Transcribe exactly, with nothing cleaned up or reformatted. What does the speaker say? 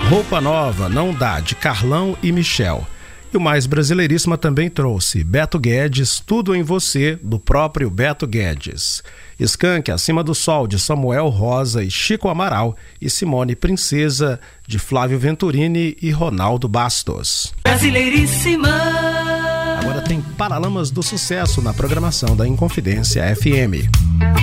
Roupa Nova, Não Dá, de Carlão e Michel. E o Mais Brasileiríssima também trouxe Beto Guedes, Tudo em Você, do próprio Beto Guedes. Skank, Acima do Sol, de Samuel Rosa e Chico Amaral. E Simone Princesa, de Flávio Venturini e Ronaldo Bastos. Brasileiríssima. Agora tem Paralamas do Sucesso na programação da Inconfidência F M.